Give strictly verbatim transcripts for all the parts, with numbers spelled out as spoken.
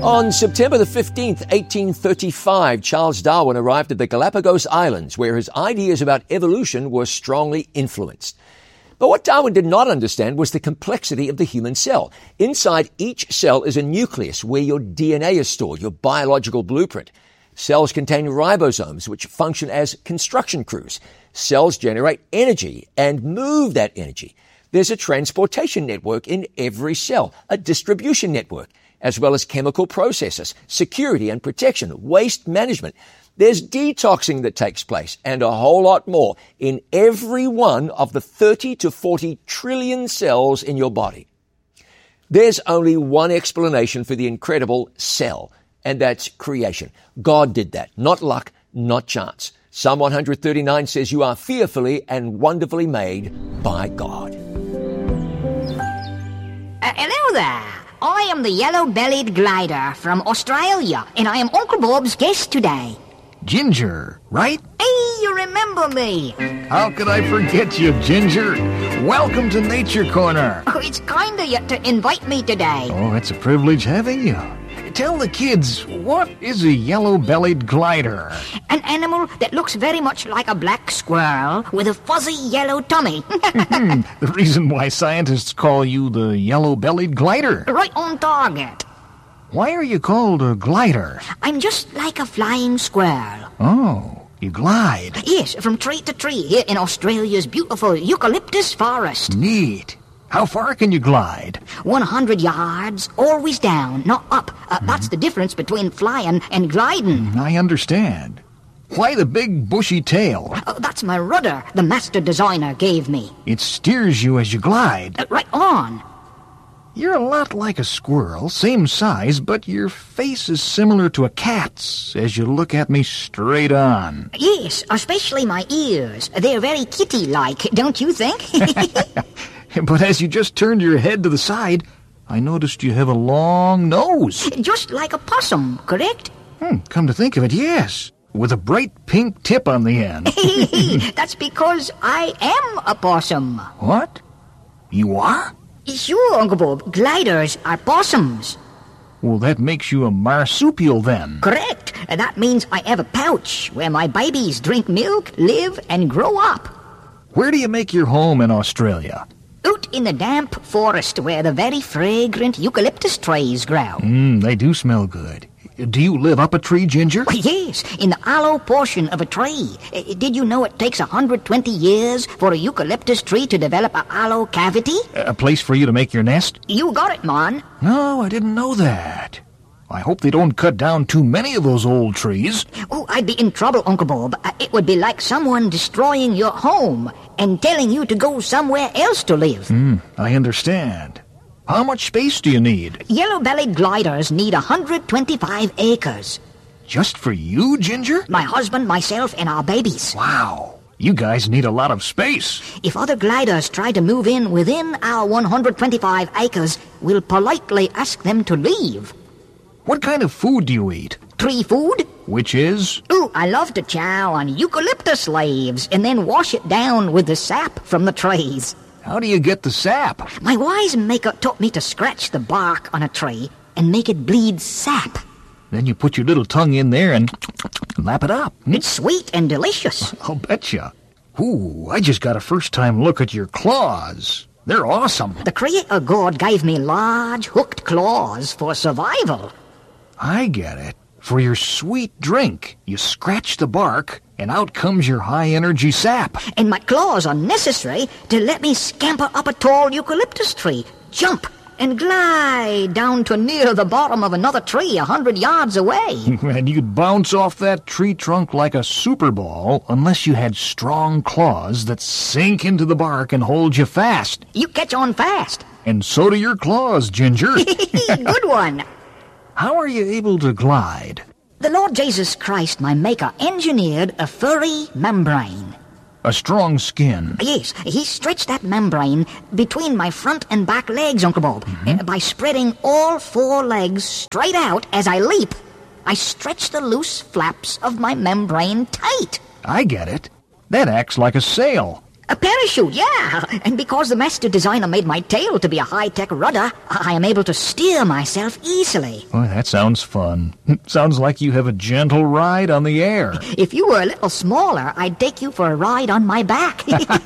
On September the fifteenth, eighteen thirty-five, Charles Darwin arrived at the Galapagos Islands, where his ideas about evolution were strongly influenced. But what Darwin did not understand was the complexity of the human cell. Inside each cell is a nucleus where your D N A is stored, your biological blueprint. Cells contain ribosomes, which function as construction crews. Cells generate energy and move that energy. There's a transportation network in every cell, a distribution network, as well as chemical processes, security and protection, waste management. There's detoxing that takes place and a whole lot more in every one of the thirty to forty trillion cells in your body. There's only one explanation for the incredible cell, and that's creation. God did that, not luck, not chance. Psalm one thirty-nine says you are fearfully and wonderfully made by God. Uh, hello there. I am the yellow-bellied glider from Australia, and I am Uncle Bob's guest today. Ginger, right? Hey, you remember me. How could I forget you, Ginger? Welcome to Nature Corner. Oh, it's kind of you to invite me today. Oh, it's a privilege having you. Tell the kids, what is a yellow-bellied glider? An animal that looks very much like a black squirrel with a fuzzy yellow tummy. The reason why scientists call you the yellow-bellied glider. Right on target. Why are you called a glider? I'm just like a flying squirrel. Oh, you glide. Yes, from tree to tree here in Australia's beautiful eucalyptus forest. Neat. How far can you glide? one hundred yards, always down, not up. Uh, mm-hmm. That's the difference between flying and gliding. I understand. Why the big bushy tail? Uh, that's my rudder the master designer gave me. It steers you as you glide. Uh, right on. You're a lot like a squirrel, same size, but your face is similar to a cat's as you look at me straight on. Yes, especially my ears. They're very kitty-like, don't you think? But as you just turned your head to the side, I noticed you have a long nose. Just like a possum, correct? Hmm, come to think of it, yes. With a bright pink tip on the end. That's because I am a possum. What? You are? Sure, Uncle Bob. Gliders are possums. Well, that makes you a marsupial then. Correct. That means I have a pouch where my babies drink milk, live, and grow up. Where do you make your home in Australia? Out in the damp forest where the very fragrant eucalyptus trees grow. Mmm, they do smell good. Do you live up a tree, Ginger? Yes, in the hollow portion of a tree. Did you know it takes one hundred twenty years for a eucalyptus tree to develop a hollow cavity? A place for you to make your nest? You got it, man. No, I didn't know that. I hope they don't cut down too many of those old trees. Oh, I'd be in trouble, Uncle Bob. It would be like someone destroying your home and telling you to go somewhere else to live. Hmm, I understand. How much space do you need? Yellow-bellied gliders need one hundred twenty-five acres. Just for you, Ginger? My husband, myself, and our babies. Wow. You guys need a lot of space. If other gliders try to move in within our one hundred twenty-five acres, we'll politely ask them to leave. What kind of food do you eat? Tree food. Which is? Ooh, I love to chow on eucalyptus leaves and then wash it down with the sap from the trees. How do you get the sap? My wise maker taught me to scratch the bark on a tree and make it bleed sap. Then you put your little tongue in there and lap it up. It's sweet and delicious. I'll betcha. Ooh, I just got a first-time look at your claws. They're awesome. The Creator God gave me large, hooked claws for survival. I get it. For your sweet drink, you scratch the bark, and out comes your high-energy sap. And my claws are necessary to let me scamper up a tall eucalyptus tree, jump, and glide down to near the bottom of another tree a hundred yards away. And you'd bounce off that tree trunk like a super ball unless you had strong claws that sink into the bark and hold you fast. You catch on fast. And so do your claws, Ginger. Good one. How are you able to glide? The Lord Jesus Christ, my Maker, engineered a furry membrane. A strong skin. Yes, he stretched that membrane between my front and back legs, Uncle Bob. Mm-hmm. Uh, by spreading all four legs straight out as I leap, I stretch the loose flaps of my membrane tight. I get it. That acts like a sail. A parachute, yeah. And because the master designer made my tail to be a high-tech rudder, I am able to steer myself easily. Boy, that sounds fun. Sounds like you have a gentle ride on the air. If you were a little smaller, I'd take you for a ride on my back.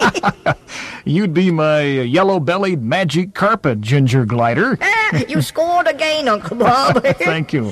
You'd be my yellow-bellied magic carpet, Ginger Glider. Ah, you scored again, Uncle Bob. Thank you.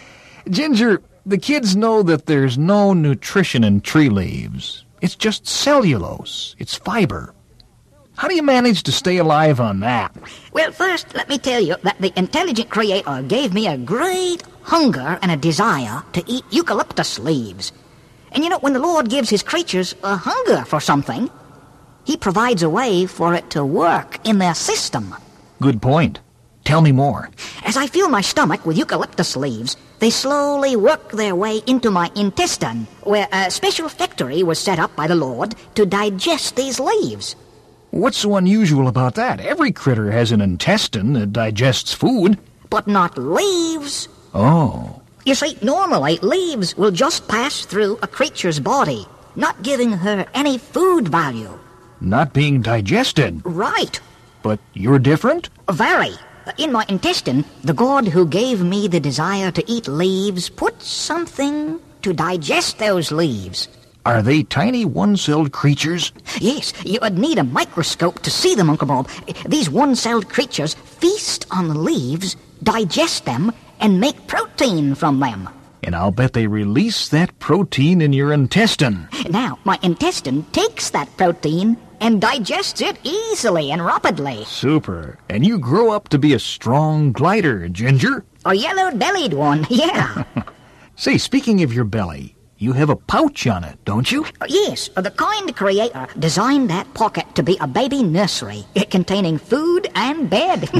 Ginger, the kids know that there's no nutrition in tree leaves. It's just cellulose. It's fiber. How do you manage to stay alive on that? Well, first, let me tell you that the intelligent creator gave me a great hunger and a desire to eat eucalyptus leaves. And you know, when the Lord gives his creatures a hunger for something, he provides a way for it to work in their system. Good point. Tell me more. As I fill my stomach with eucalyptus leaves, they slowly work their way into my intestine, where a special factory was set up by the Lord to digest these leaves. What's so unusual about that? Every critter has an intestine that digests food. But not leaves. Oh. You see, normally leaves will just pass through a creature's body, not giving her any food value. Not being digested. Right. But you're different? Very. In my intestine, the God who gave me the desire to eat leaves put something to digest those leaves. Are they tiny one-celled creatures? Yes, you would need a microscope to see them, Uncle Bob. These one-celled creatures feast on the leaves, digest them, and make protein from them. And I'll bet they release that protein in your intestine. Now, my intestine takes that protein and digests it easily and rapidly. Super. And you grow up to be a strong glider, Ginger. A yellow-bellied one, yeah. Say, speaking of your belly, you have a pouch on it, don't you? Yes, the kind creator designed that pocket to be a baby nursery, containing food and bed.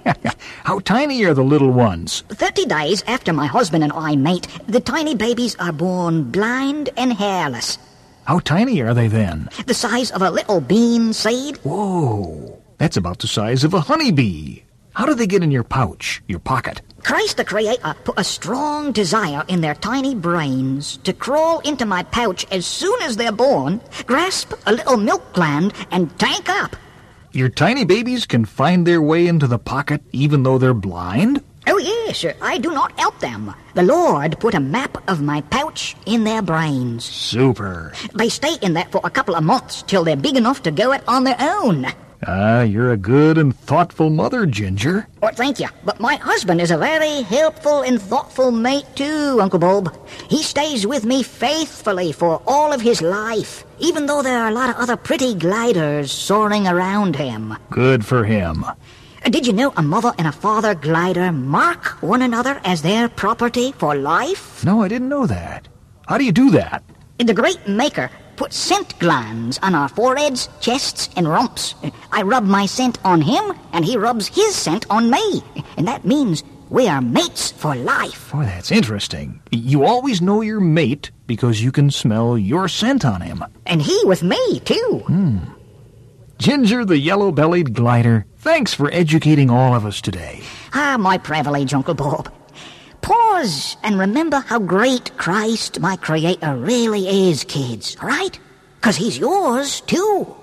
How tiny are the little ones? Thirty days after my husband and I mate, the tiny babies are born blind and hairless. How tiny are they then? The size of a little bean seed. Whoa, that's about the size of a honeybee. How do they get in your pouch, your pocket? Christ the Creator put a strong desire in their tiny brains to crawl into my pouch as soon as they're born, grasp a little milk gland, and tank up. Your tiny babies can find their way into the pocket even though they're blind? Oh, yes, I do not help them. The Lord put a map of my pouch in their brains. Super. They stay in that for a couple of months till they're big enough to go it on their own. Ah, you're a good and thoughtful mother, Ginger. Well, thank you. But my husband is a very helpful and thoughtful mate, too, Uncle Bob. He stays with me faithfully for all of his life, even though there are a lot of other pretty gliders soaring around him. Good for him. Did you know a mother and a father glider mark one another as their property for life? No, I didn't know that. How do you do that? The great maker put scent glands on our foreheads, chests, and rumps. I rub my scent on him, and he rubs his scent on me. And that means we are mates for life. Boy, that's interesting. You always know your mate because you can smell your scent on him. And he with me, too. Hmm. Ginger the yellow-bellied glider, thanks for educating all of us today. Ah, my privilege, Uncle Bob. Pause and remember how great Christ, my Creator, really is, kids, all right? 'Cause he's yours, too.